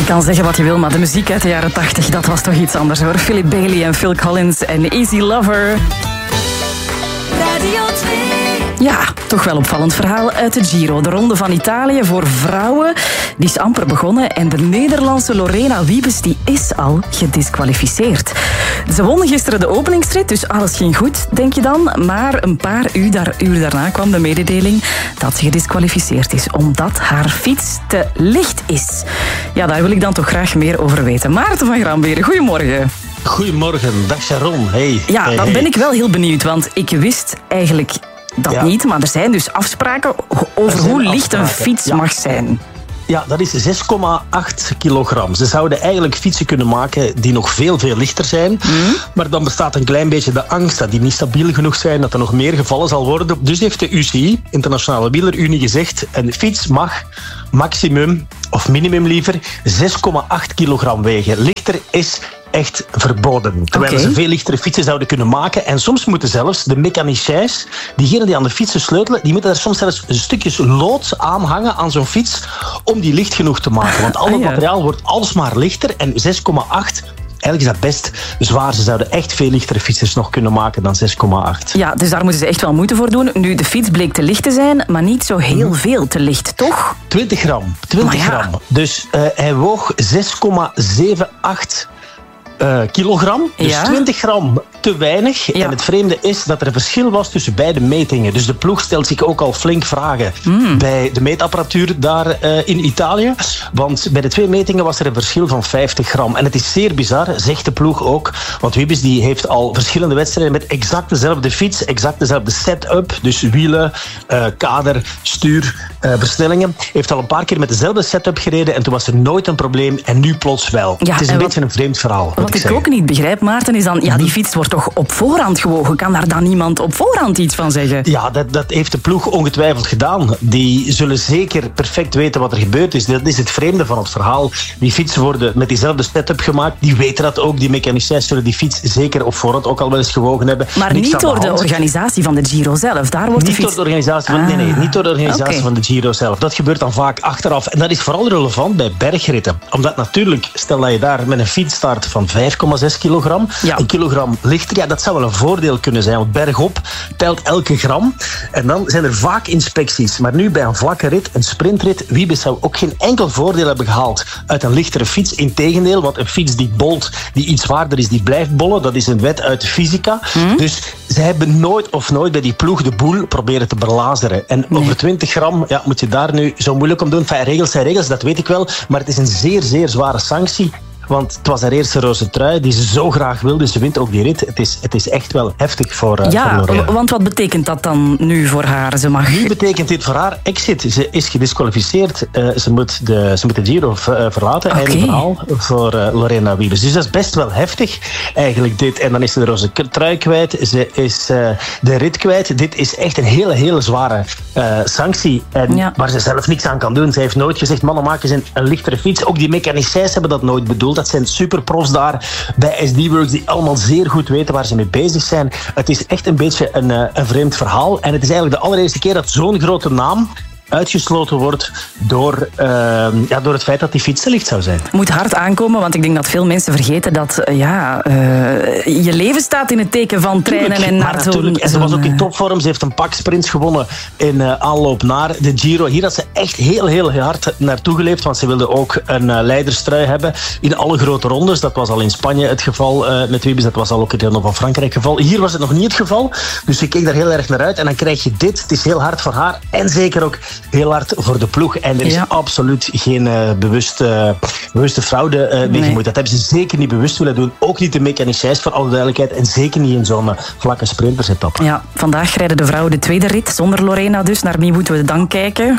kan zeggen wat je wil, maar de muziek uit de jaren 80, dat was toch iets anders hoor. Philip Bailey en Phil Collins en Easy Lover. Radio 2. Ja, toch wel opvallend verhaal uit de Giro. De Ronde van Italië voor vrouwen, die is amper begonnen. En de Nederlandse Lorena Wiebes, die is al gedisqualificeerd. Ze won gisteren de openingsrit, dus alles ging goed, denk je dan. Maar een paar uur daarna kwam de mededeling dat ze gedisqualificeerd is, omdat haar fiets te licht is. Ja, daar wil ik dan toch graag meer over weten. Maarten van Gramberen, goedemorgen. Goedemorgen, dag Sharon. Hey. Ja, dan ben ik wel heel benieuwd, want ik wist eigenlijk dat niet, maar er zijn dus afspraken over hoe licht een fiets mag zijn. Ja, dat is 6,8 kilogram. Ze zouden eigenlijk fietsen kunnen maken die nog veel, veel lichter zijn. Maar dan bestaat een klein beetje de angst dat die niet stabiel genoeg zijn, dat er nog meer gevallen zal worden. Dus heeft de UCI, Internationale Wielerunie, gezegd, een fiets mag maximum, of minimum liever, 6,8 kilogram wegen. Lichter is echt verboden. Terwijl ze veel lichtere fietsen zouden kunnen maken. En soms moeten zelfs de mechaniciens, diegenen die aan de fietsen sleutelen, die moeten er soms zelfs stukjes lood aan hangen aan zo'n fiets om die licht genoeg te maken. Want al het materiaal wordt alsmaar lichter en 6,8... Eigenlijk is dat best zwaar. Ze zouden echt veel lichtere fietsers nog kunnen maken dan 6,8. Ja, dus daar moeten ze echt wel moeite voor doen. Nu, de fiets bleek te licht te zijn, maar niet zo heel veel te licht, toch? 20 gram. 20 gram. Dus hij woog 6,78 kilogram. Dus 20 gram te weinig. En het vreemde is dat er een verschil was tussen beide metingen. Dus de ploeg stelt zich ook al flink vragen bij de meetapparatuur daar in Italië. Want bij de twee metingen was er een verschil van 50 gram. En het is zeer bizar, zegt de ploeg ook. Want Wiebes die heeft al verschillende wedstrijden met exact dezelfde fiets, exact dezelfde setup. Dus wielen, kader, stuur, versnellingen. Heeft al een paar keer met dezelfde setup gereden en toen was er nooit een probleem. En nu plots wel. Ja, het is een beetje een vreemd verhaal. Wat ik ook niet begrijp, Maarten, is dan, die fiets wordt toch op voorhand gewogen? Kan daar dan niemand op voorhand iets van zeggen? Ja, dat heeft de ploeg ongetwijfeld gedaan. Die zullen zeker perfect weten wat er gebeurd is. Dat is het vreemde van het verhaal. Die fietsen worden met diezelfde setup gemaakt. Die weten dat ook. Die mechaniciens zullen die fiets zeker op voorhand ook al wel eens gewogen hebben. Maar niet door de organisatie van de Giro zelf? Daar wordt niet door de organisatie van, nee, niet door de organisatie van de Giro zelf. Dat gebeurt dan vaak achteraf. En dat is vooral relevant bij bergritten. Omdat natuurlijk, stel dat je daar met een fiets start van 5,6 kilogram, een kilogram lichter, ja, dat zou wel een voordeel kunnen zijn. Want bergop telt elke gram. En dan zijn er vaak inspecties. Maar nu bij een vlakke rit, een sprintrit, Wiebes zou ook geen enkel voordeel hebben gehaald uit een lichtere fiets. Integendeel, want een fiets die bolt, die iets zwaarder is, die blijft bollen. Dat is een wet uit de fysica. Dus ze hebben nooit bij die ploeg de boel proberen te belazeren. En over 20 gram moet je daar nu zo moeilijk om doen. Enfin, regels zijn regels, dat weet ik wel. Maar het is een zeer, zeer zware sanctie. Want het was haar eerste roze trui die ze zo graag wilde. Ze wint ook die rit. Het is echt wel heftig voor Lorena. Want wat betekent dat dan nu voor haar? Nu betekent dit voor haar exit. Ze is gedisqualificeerd. Ze moet de Giro verlaten. Einde verhaal voor Lorena Wiebes. Dus dat is best wel heftig, eigenlijk dit. En dan is ze de roze trui kwijt. Ze is de rit kwijt. Dit is echt een hele, hele zware sanctie. En waar ze zelf niks aan kan doen. Ze heeft nooit gezegd, mannen maken ze een lichtere fiets. Ook die mechaniciens hebben dat nooit bedoeld. Dat zijn superprofs daar bij SD Works die allemaal zeer goed weten waar ze mee bezig zijn. Het is echt een beetje een vreemd verhaal. En het is eigenlijk de allereerste keer dat zo'n grote naam uitgesloten wordt door het feit dat die fiets te licht zou zijn. Moet hard aankomen, want ik denk dat veel mensen vergeten dat je leven staat in het teken van trainen en naar zo'n... En ze was ook in topvorm. Ze heeft een pak sprints gewonnen in aanloop naar de Giro. Hier had ze echt heel, heel hard naartoe geleefd, want ze wilde ook een leiderstrui hebben in alle grote rondes. Dat was al in Spanje het geval met Wiebes. Dat was al ook in de Ronde van Frankrijk het geval. Hier was het nog niet het geval. Dus ik keek daar heel erg naar uit. En dan krijg je dit. Het is heel hard voor haar en zeker ook heel hard voor de ploeg. En er is absoluut geen bewuste fraude mee gemoeid. Dat hebben ze zeker niet bewust willen doen. Ook niet de mechaniciens, voor alle duidelijkheid. En zeker niet in zo'n vlakke sprintersetappe. Ja, vandaag rijden de vrouwen de tweede rit, zonder Lorena dus. Naar wie moeten we dan kijken?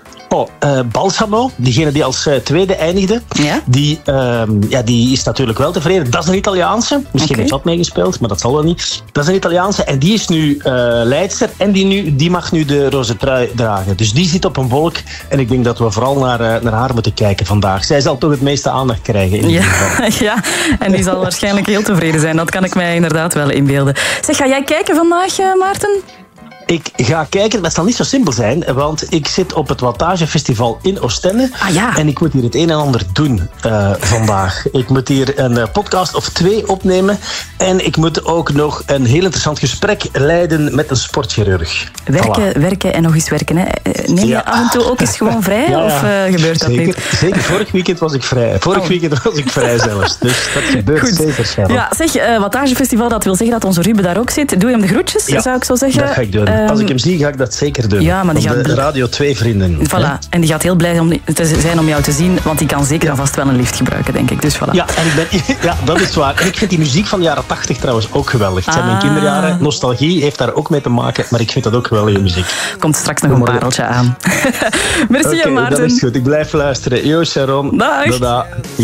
Balsamo, diegene die als tweede eindigde, die is natuurlijk wel tevreden. Dat is een Italiaanse. Misschien heeft dat meegespeeld, maar dat zal wel niet. Dat is een Italiaanse en die is nu leidster en die mag nu de roze trui dragen. Dus die zit op een wolk en ik denk dat we vooral naar haar moeten kijken vandaag. Zij zal toch het meeste aandacht krijgen in ieder geval. Ja, en die zal waarschijnlijk heel tevreden zijn. Dat kan ik mij inderdaad wel inbeelden. Zeg, ga jij kijken vandaag, Maarten? Ik ga kijken, dat zal niet zo simpel zijn, want ik zit op het Wattagefestival in Oostende. En ik moet hier het een en ander doen vandaag. Ik moet hier een podcast of 2 opnemen. En ik moet ook nog een heel interessant gesprek leiden met een sportchirurg. Werken en nog eens werken. Hè. Neem je af en toe ook eens gewoon vrij? Of gebeurt dat niet? Zeker, vorig weekend was ik vrij. Weekend was ik vrij zelfs. Dus dat gebeurt zeker, Sharon. Ja, zeg, Wattagefestival, dat wil zeggen dat onze Ruben daar ook zit. Doe je hem de groetjes, zou ik zo zeggen? Dat ga ik doen. Als ik hem zie, ga ik dat zeker doen. Ja, maar die gaat de Radio 2 vrienden. Voilà. En die gaat heel blij zijn om jou te zien, want die kan zeker vast wel een lift gebruiken, denk ik. Dus voilà. Ja, dat is waar. En ik vind die muziek van de jaren 80 trouwens ook geweldig. Het zijn mijn kinderjaren. Nostalgie heeft daar ook mee te maken, maar ik vind dat ook geweldige muziek. Komt straks nog een pareltje aan. Merci, Maarten. Dat is goed. Ik blijf luisteren. Yo, Sharon. Dag. Dada.